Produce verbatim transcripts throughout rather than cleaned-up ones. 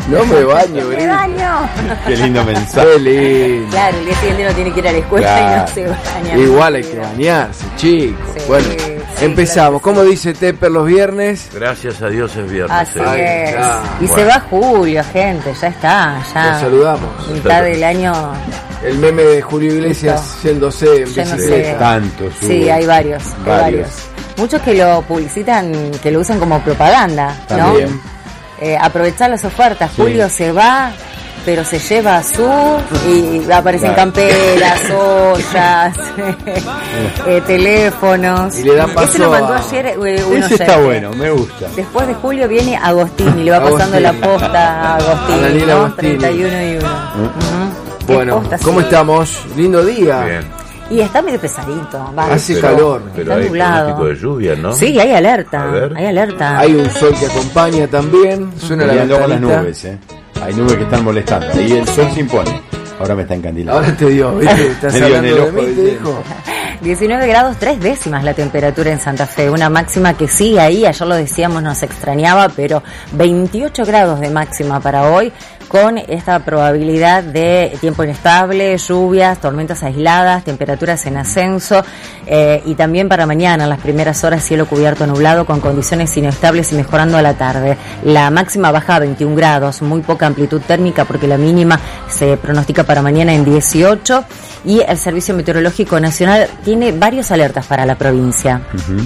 No me baño, No me Gris. baño. Qué lindo mensaje. Qué lindo. Claro, el día siguiente no tiene que ir a la escuela Claro. y no se baña. Igual hay que bañarse, chicos. Sí, Bueno, sí, empezamos. claro que ¿Cómo sí. dice Tepper los viernes? Gracias a Dios es viernes. Así eh. Ay, es. ya. Y Bueno. se va julio, gente, ya está, Los ya. saludamos. Mitad del año. El meme de Julio Iglesias Listo. yéndose en Yéndose. bicicleta. Tantos. Sí, hubo. hay varios, hay Varios. varios. Muchos que lo publicitan, que lo usan como propaganda, ¿no? También. Eh, aprovechar las ofertas. Sí. Julio se va, pero se lleva su y aparecen Claro. camperas, ollas, eh, teléfonos. Y le dan paso Ese lo mandó a- ayer eh, uno Ese está oyente. bueno, me gusta. Después de Julio viene Agostini, le va pasando Agostini. la posta a Agostini, A Daniel ¿no? Agostini. treinta y uno y uno. Ujú. Qué Bueno, posta, ¿cómo sí. estamos? Lindo día. Bien. Y está medio pesadito. va. Hace Pero- calor. Pero Está hay nublado. pronóstico de lluvia, ¿no? Sí, hay alerta. A ver. Hay alerta. Hay un sol que acompaña también. Suena la Peleando con las ventanita. nubes, ¿eh? Hay nubes que están molestando. Ahí el sol se impone. Ahora me está encandilando. Ahora te dio, ¿viste? Estás Me dio en hablando el de ojo, mí, te dice. dijo. diecinueve grados, tres décimas la temperatura en Santa Fe. Una máxima que sigue ahí. Ayer lo decíamos, nos extrañaba, pero veintiocho grados de máxima para hoy, con esta probabilidad de tiempo inestable, lluvias, tormentas aisladas, temperaturas en ascenso, eh, y también para mañana, en las primeras horas, cielo cubierto nublado con condiciones inestables y mejorando a la tarde. La máxima baja a veintiún grados, muy poca amplitud térmica porque la mínima se pronostica para mañana en dieciocho, y el Servicio Meteorológico Nacional tiene varias alertas para la provincia.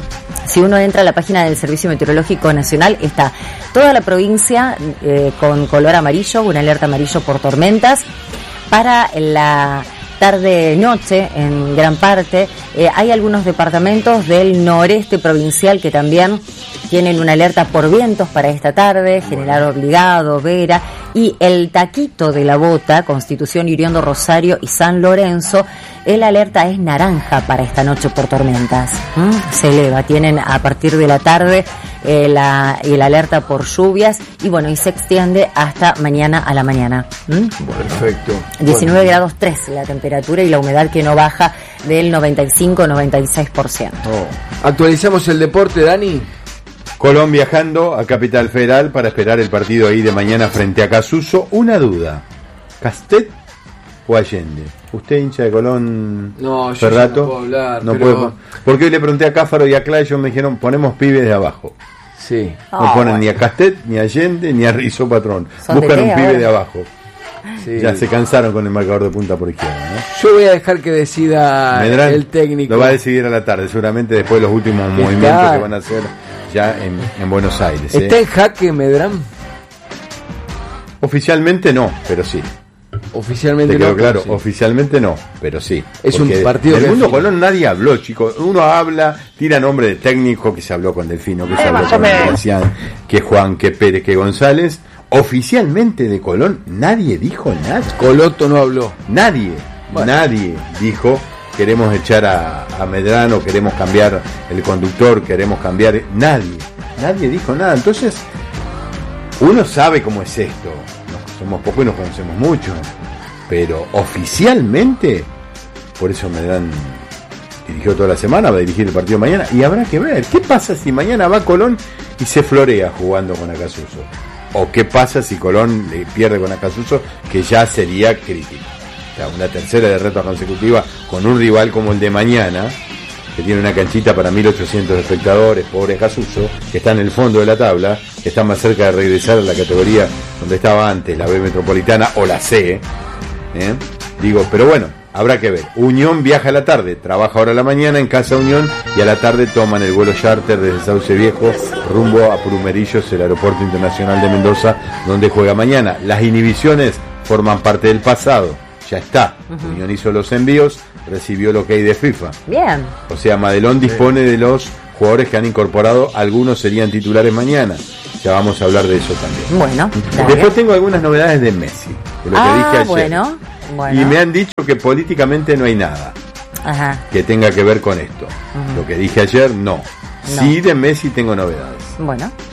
Si uno entra a la página del Servicio Meteorológico Nacional, está toda la provincia eh, con color amarillo, una alerta amarillo por tormentas. Para la tarde-noche, en gran parte, eh, hay algunos departamentos del noreste provincial que también tienen una alerta por vientos para esta tarde, General Obligado, Vera, y el Taquito de la Bota, Constitución, Iriondo, Rosario y San Lorenzo, el alerta es naranja para esta noche por tormentas. ¿Mm? Se eleva, tienen a partir de la tarde eh, la, el alerta por lluvias, y bueno, y se extiende hasta mañana a la mañana. ¿Mm? Perfecto. diecinueve grados tres la temperatura, y la humedad que no baja del noventa y cinco a noventa y seis por ciento. Oh. Actualizamos el deporte, Dani. Colón viajando a Capital Federal para esperar el partido ahí de mañana frente a Casuso. Una duda, ¿Castet o Allende? ¿Usted hincha de Colón? No, yo ya Ferrato? no puedo hablar, No pero- puedo- Porque hoy le pregunté a Cáfaro y a Clay, ellos me dijeron, ponemos pibes de abajo. Sí. No Ah, ponen bueno. ni a Castet, ni a Allende, ni a Rizzo Patrón. Son de Buscan qué un pibe ahora. de abajo. sí. Ya se cansaron con el marcador de punta por izquierda, ¿no? Yo voy a dejar que decida Medrán el técnico. lo va a decidir a la tarde, seguramente después de los últimos Está- movimientos que van a hacer ya en, en Buenos Aires. ¿eh? ¿Está en jaque Medrán? Oficialmente no, pero sí. Oficialmente Te quedó no, claro, pero sí. oficialmente no, pero sí. Es un Porque partido del que mundo define. Colón nadie habló, chicos. Uno habla, tira nombre de técnico, que se habló con Delfino, que se habló con Gracián, que Juan, que Pérez, que González. Oficialmente de Colón nadie dijo nada. Coloto no habló. Nadie, Bueno. nadie dijo queremos echar a, a Medrano, queremos cambiar el conductor, queremos cambiar... Nadie, nadie dijo nada. Entonces, uno sabe cómo es esto. Nos somos pocos y nos conocemos mucho. Pero oficialmente, por eso Medrano dirigió toda la semana, va a dirigir el partido mañana. Y habrá que ver, ¿qué pasa si mañana va Colón y se florea jugando con Acasuso? ¿O qué pasa si Colón le pierde con Acasuso, que ya sería crítico? O sea, una tercera derrota consecutiva con un rival como el de mañana, que tiene una canchita para mil ochocientos espectadores, pobre Acasuso, que está en el fondo de la tabla, que está más cerca de regresar a la categoría donde estaba antes, la B Metropolitana o la C. ¿eh? Digo, pero bueno, habrá que ver. Unión viaja a la tarde, trabaja ahora a la mañana en Casa Unión, y a la tarde toman el vuelo charter desde Sauce Viejo rumbo a Prumerillos, el aeropuerto internacional de Mendoza, donde juega mañana. Las inhibiciones forman parte del pasado, ya está. Uh-huh. Unión hizo los envíos, recibió el ok de FIFA. Bien. O sea, Madelón dispone de los jugadores que han incorporado, algunos serían titulares mañana. Ya vamos a hablar de eso también. Bueno, después tengo algunas novedades de Messi, de lo que ah, dije ayer. Bueno, bueno. Y me han dicho que políticamente no hay nada Ajá. que tenga que ver con esto. Uh-huh. Lo que dije ayer, no. no. Sí, de Messi tengo novedades. Bueno.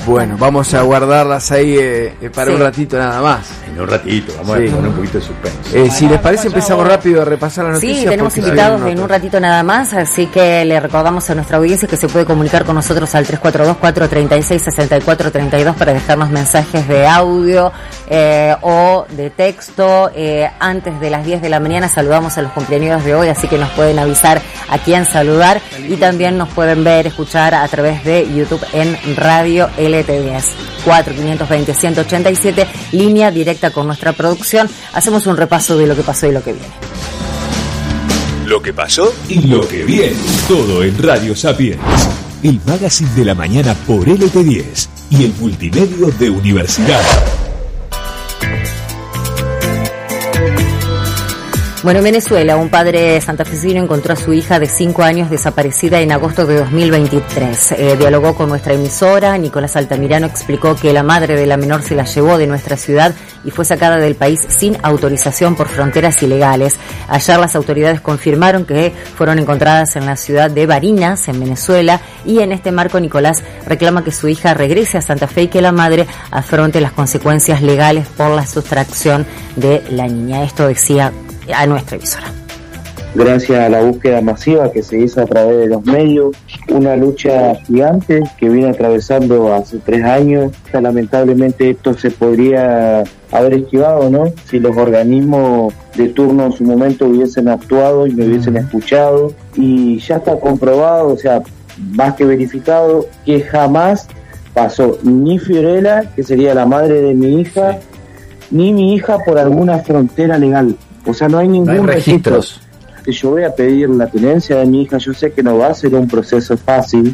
Bueno, vamos a guardarlas ahí eh, eh, para sí. un ratito nada más. En un ratito, vamos sí. a poner un poquito de suspenso. Eh, si les parece, empezamos rápido a repasar las noticias. Sí, tenemos invitados en un ratito nada más, así que le recordamos a nuestra audiencia que se puede comunicar con nosotros al tres cuatro dos, cuatro tres seis, seis cuatro tres dos para dejarnos mensajes de audio eh, o de texto. Eh, antes de las diez de la mañana saludamos a los cumpleaños de hoy, así que nos pueden avisar a quién saludar y también nos pueden ver, escuchar a través de YouTube en Radio L T diez. cuatro cinco dos cero, uno ocho siete, línea directa con nuestra producción. Hacemos un repaso de lo que pasó y lo que viene. Lo que pasó y lo que viene. Todo en Radio Sapiens. El magazine de la mañana por L T diez y el multimedio de Universidad. Bueno, en Venezuela, un padre santafesino encontró a su hija de cinco años desaparecida en agosto de dos mil veintitrés. Eh, dialogó con nuestra emisora. Nicolás Altamirano explicó que la madre de la menor se la llevó de nuestra ciudad y fue sacada del país sin autorización por fronteras ilegales. Ayer las autoridades confirmaron que fueron encontradas en la ciudad de Barinas, en Venezuela, y en este marco Nicolás reclama que su hija regrese a Santa Fe y que la madre afronte las consecuencias legales por la sustracción de la niña. Esto decía a nuestra emisora. Gracias a la búsqueda masiva que se hizo a través de los medios, una lucha gigante que viene atravesando hace tres años. Lamentablemente esto se podría haber esquivado, ¿no? Si los organismos de turno en su momento hubiesen actuado y me hubiesen escuchado. Y ya está comprobado, o sea, más que verificado, que jamás pasó ni Fiorella, que sería la madre de mi hija, ni mi hija por alguna frontera legal. O sea, no hay ningún no hay registros. registro. Yo voy a pedir la tenencia de mi hija, yo sé que no va a ser un proceso fácil.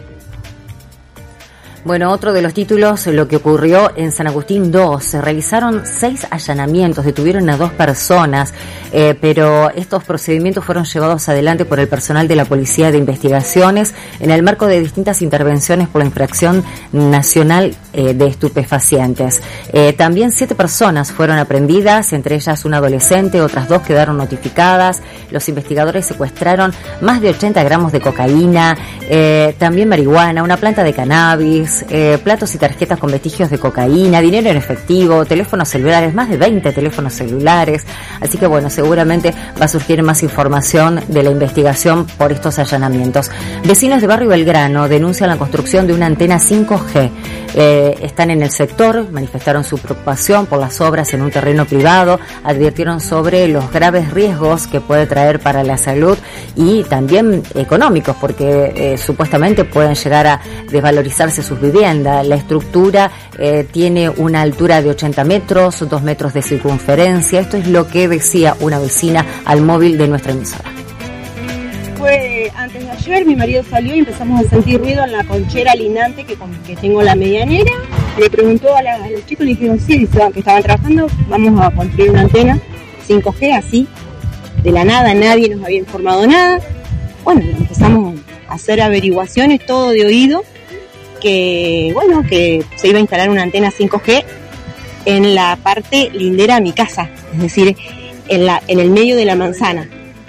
Bueno, otro de los títulos, lo que ocurrió en San Agustín dos. Se realizaron seis allanamientos, detuvieron a dos personas, eh, pero estos procedimientos fueron llevados adelante por el personal de la Policía de Investigaciones en el marco de distintas intervenciones por la infracción nacional eh, de estupefacientes. Eh, también siete personas fueron aprehendidas, entre ellas una adolescente, otras dos quedaron notificadas. Los investigadores secuestraron más de ochenta gramos de cocaína, eh, también marihuana, una planta de cannabis, Eh, platos y tarjetas con vestigios de cocaína, dinero en efectivo, teléfonos celulares, más de veinte teléfonos celulares. Así que bueno, seguramente va a surgir más información de la investigación por estos allanamientos. Vecinos de Barrio Belgrano denuncian la construcción de una antena cinco G. Eh, están en el sector, manifestaron su preocupación por las obras en un terreno privado, advirtieron sobre los graves riesgos que puede traer para la salud y también económicos, porque eh, supuestamente pueden llegar a desvalorizarse sus vivienda. La estructura eh, tiene una altura de ochenta metros, dos metros de circunferencia. Esto es lo que decía una vecina al móvil de nuestra emisora. Fue antes de ayer, mi marido salió y empezamos a sentir ruido en la conchera linante que, que tengo en la medianera. Le preguntó a, la, a los chicos, le dijeron sí, que estaban trabajando, vamos a construir una antena cinco G así, de la nada, nadie nos había informado nada. Bueno, empezamos a hacer averiguaciones, todo de oído, que bueno, que se iba a instalar una antena cinco G en la parte lindera a mi casa, es decir, en la en el medio de la manzana.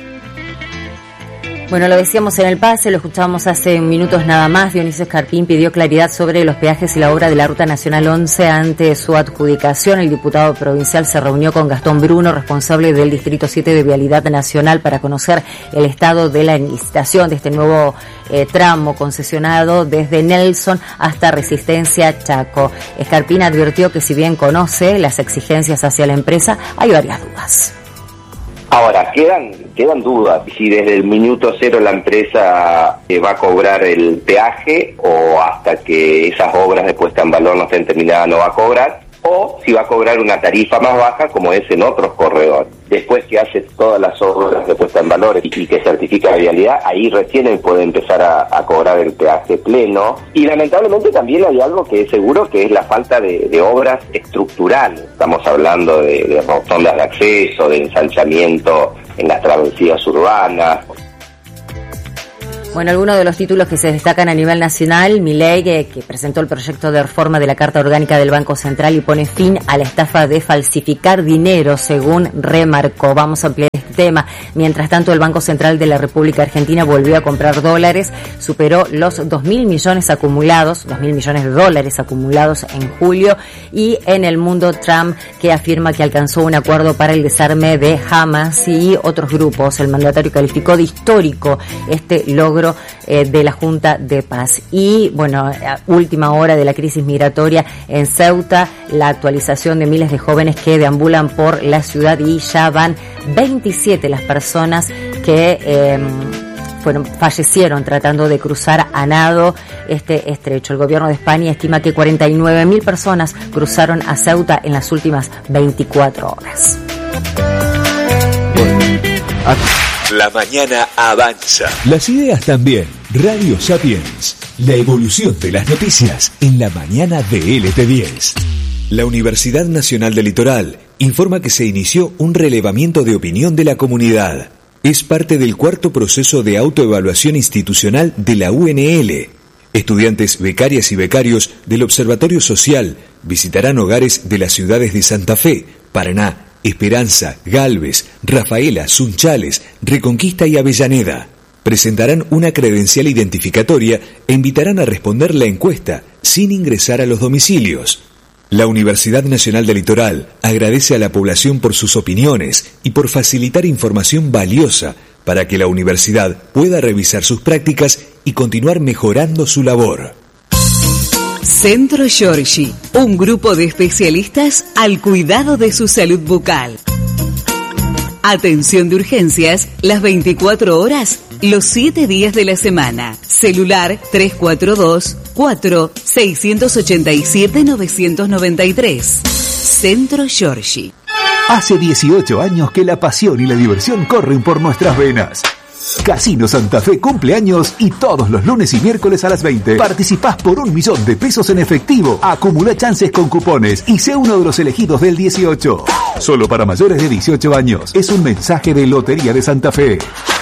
Bueno, lo decíamos en el pase, lo escuchábamos hace minutos nada más. Dionisio Escarpín pidió claridad sobre los peajes y la obra de la Ruta Nacional once ante su adjudicación. El diputado provincial se reunió con Gastón Bruno, responsable del Distrito siete de Vialidad Nacional, para conocer el estado de la licitación de este nuevo eh, tramo concesionado desde Nelson hasta Resistencia Chaco. Escarpín advirtió que si bien conoce las exigencias hacia la empresa, hay varias dudas. Ahora, quedan quedan dudas si desde el minuto cero la empresa eh, va a cobrar el peaje o hasta que esas obras de puesta en valor no estén terminadas no va a cobrar, o si va a cobrar una tarifa más baja como es en otros corredores. Después que hace todas las obras de puesta en valor y que certifica la vialidad, ahí recién él puede empezar a, a cobrar el peaje pleno. Y lamentablemente también hay algo que es seguro, que es la falta de, de obras estructurales. Estamos hablando de, de rotondas de acceso, de ensanchamiento en las travesías urbanas. Bueno, algunos de los títulos que se destacan a nivel nacional: Milei, que, que presentó el proyecto de reforma de la Carta Orgánica del Banco Central y pone fin a la estafa de falsificar dinero, según remarcó. Vamos a ampliar este sistema. Mientras tanto, el Banco Central de la República Argentina volvió a comprar dólares, superó los dos mil millones acumulados, dos mil millones de dólares acumulados en julio, y en el mundo Trump, que afirma que alcanzó un acuerdo para el desarme de Hamas y otros grupos. El mandatario calificó de histórico este logro eh, de la Junta de Paz. Y bueno, a última hora de la crisis migratoria en Ceuta, la actualización de miles de jóvenes que deambulan por la ciudad, y ya van veintisiete las personas que eh, fueron, fallecieron tratando de cruzar a nado este estrecho. El gobierno de España estima que cuarenta y nueve mil personas cruzaron a Ceuta en las últimas veinticuatro horas. La mañana avanza. Las ideas también. Radio Sapiens. La evolución de las noticias en la mañana de L T diez. La Universidad Nacional del Litoral informa que se inició un relevamiento de opinión de la comunidad. Es parte del cuarto proceso de autoevaluación institucional de la U N L. Estudiantes, becarias y becarios del Observatorio Social visitarán hogares de las ciudades de Santa Fe, Paraná, Esperanza, Galvez, Rafaela, Sunchales, Reconquista y Avellaneda. Presentarán una credencial identificatoria e invitarán a responder la encuesta sin ingresar a los domicilios. La Universidad Nacional del Litoral agradece a la población por sus opiniones y por facilitar información valiosa para que la universidad pueda revisar sus prácticas y continuar mejorando su labor. Centro Giorgi, un grupo de especialistas al cuidado de su salud bucal. Atención de urgencias las veinticuatro horas, los siete días de la semana. Celular tres cuatro dos, cuatro, seis ocho siete, nueve nueve tres. Centro Giorgi. Hace dieciocho años que la pasión y la diversión corren por nuestras venas. Casino Santa Fe cumple años y todos los lunes y miércoles a las veinte participás por un millón de pesos en efectivo. Acumula chances con cupones y sé uno de los elegidos del dieciocho. Solo para mayores de dieciocho años. Es un mensaje de Lotería de Santa Fe.